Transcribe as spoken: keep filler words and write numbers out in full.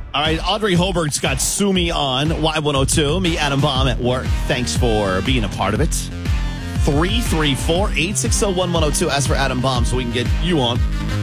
All right, Audrey Hobert's got Sue Me on Y one oh two. Me, Adam Baum at work. Thanks for being a part of it. three three four, eight six zero, one one zero two. Ask for Adam Baum so we can get you on.